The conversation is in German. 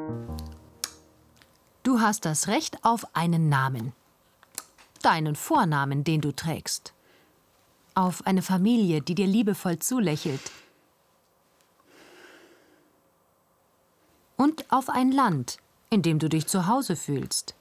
Du hast das Recht auf einen Namen. Deinen Vornamen, den du trägst. Auf eine Familie, die dir liebevoll zulächelt. Und auf ein Land, in dem du dich zu Hause fühlst.